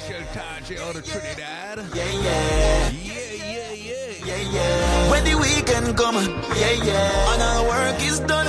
Showtime out of Trinidad. Yeah. When the weekend come, and our work is done.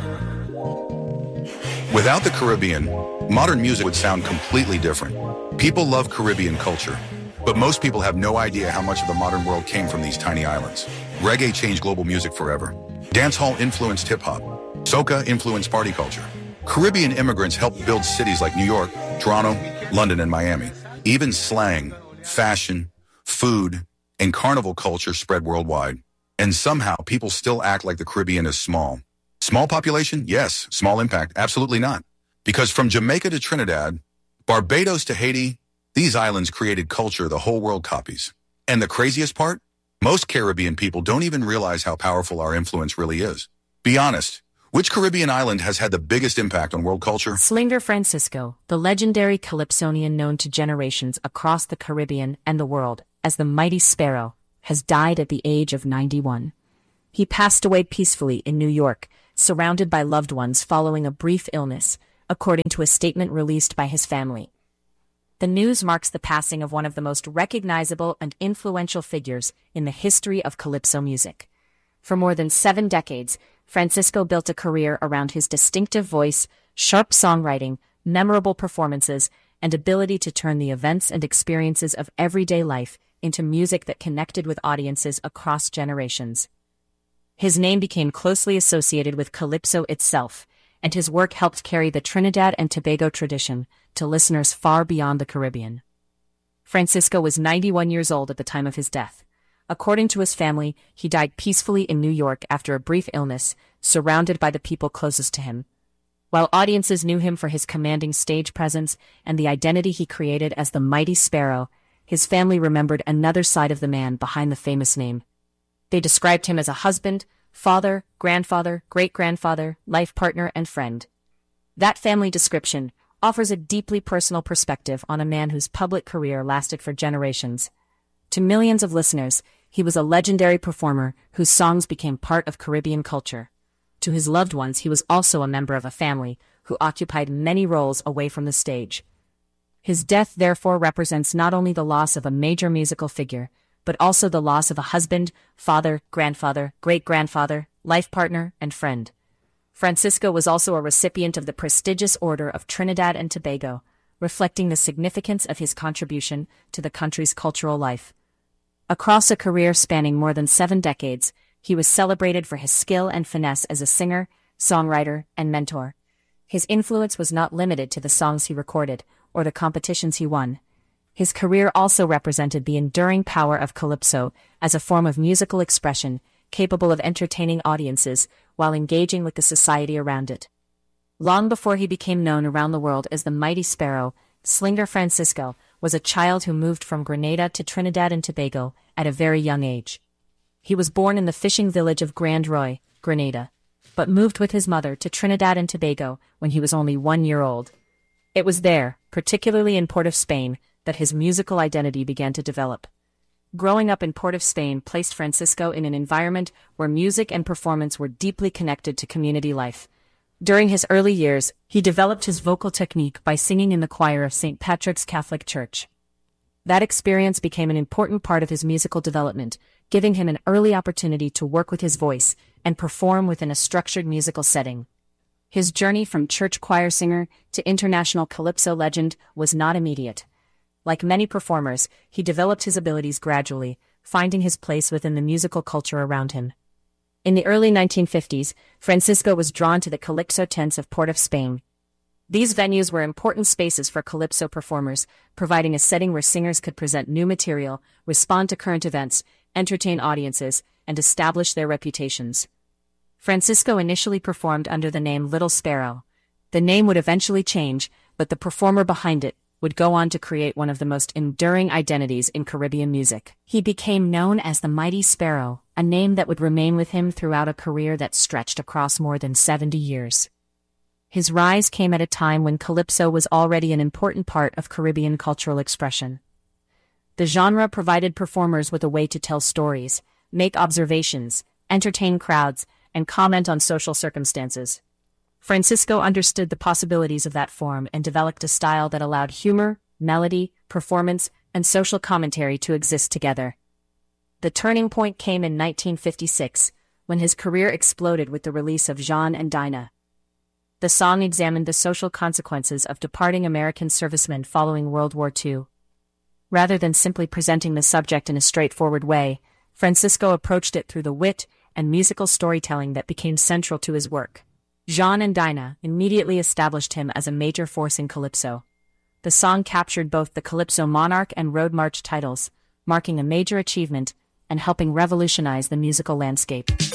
Without the Caribbean, modern music would sound completely different. People love Caribbean culture, but most people have no idea how much of the modern world came from these tiny islands. Reggae changed global music forever. Dancehall influenced hip-hop. Soca influenced party culture. Caribbean immigrants helped build cities like New York, Toronto, London, and Miami. Even slang, fashion, food, and carnival culture spread worldwide. And somehow, people still act like the Caribbean is small. Small population? Yes. Small impact? Absolutely not. Because from Jamaica to Trinidad, Barbados to Haiti, these islands created culture the whole world copies. And the craziest part? Most Caribbean people don't even realize how powerful our influence really is. Be honest. Which Caribbean island has had the biggest impact on world culture? Slinger Francisco, the legendary Calypsonian known to generations across the Caribbean and the world as the Mighty Sparrow, has died at the age of 91. He passed away peacefully in New York, surrounded by loved ones following a brief illness, according to a statement released by his family. The news marks the passing of one of the most recognizable and influential figures in the history of calypso music. For more than 7 decades, Francisco built a career around his distinctive voice, sharp songwriting, memorable performances, and ability to turn the events and experiences of everyday life into music that connected with audiences across generations. His name became closely associated with calypso itself, and his work helped carry the Trinidad and Tobago tradition to listeners far beyond the Caribbean. Francisco was 91 years old at the time of his death. According to his family, he died peacefully in New York after a brief illness, surrounded by the people closest to him. While audiences knew him for his commanding stage presence and the identity he created as the Mighty Sparrow, his family remembered another side of the man behind the famous name. They described him as a husband, father, grandfather, great-grandfather, life partner, and friend. That family description offers a deeply personal perspective on a man whose public career lasted for generations. To millions of listeners, he was a legendary performer whose songs became part of Caribbean culture. To his loved ones, he was also a member of a family who occupied many roles away from the stage. His death therefore represents not only the loss of a major musical figure, but also the loss of a husband, father, grandfather, great-grandfather, life partner, and friend. Francisco was also a recipient of the prestigious Order of Trinidad and Tobago, reflecting the significance of his contribution to the country's cultural life. Across a career spanning more than 7 decades, he was celebrated for his skill and finesse as a singer, songwriter, and mentor. His influence was not limited to the songs he recorded or the competitions he won. His career also represented the enduring power of calypso as a form of musical expression capable of entertaining audiences while engaging with the society around it. Long before he became known around the world as the Mighty Sparrow, Slinger Francisco was a child who moved from Grenada to Trinidad and Tobago at a very young age. He was born in the fishing village of Grand Roy, Grenada, but moved with his mother to Trinidad and Tobago when he was only 1 year old. It was there, particularly in Port of Spain, that his musical identity began to develop. Growing up in Port of Spain placed Francisco in an environment where music and performance were deeply connected to community life. During his early years, he developed his vocal technique by singing in the choir of St. Patrick's Catholic Church. That experience became an important part of his musical development, giving him an early opportunity to work with his voice and perform within a structured musical setting. His journey from church choir singer to international calypso legend was not immediate. Like many performers, he developed his abilities gradually, finding his place within the musical culture around him. In the early 1950s, Francisco was drawn to the calypso tents of Port of Spain. These venues were important spaces for calypso performers, providing a setting where singers could present new material, respond to current events, entertain audiences, and establish their reputations. Francisco initially performed under the name Little Sparrow. The name would eventually change, but the performer behind it would go on to create one of the most enduring identities in Caribbean music. He became known as the Mighty Sparrow, a name that would remain with him throughout a career that stretched across more than 70 years. His rise came at a time when calypso was already an important part of Caribbean cultural expression. The genre provided performers with a way to tell stories, make observations, entertain crowds, and comment on social circumstances. Francisco understood the possibilities of that form and developed a style that allowed humor, melody, performance, and social commentary to exist together. The turning point came in 1956, when his career exploded with the release of Jean and Dinah. The song examined the social consequences of departing American servicemen following World War II. Rather than simply presenting the subject in a straightforward way, Francisco approached it through the wit and musical storytelling that became central to his work. Jean and Dinah immediately established him as a major force in calypso. The song captured both the Calypso Monarch and Road March titles, marking a major achievement and helping revolutionize the musical landscape.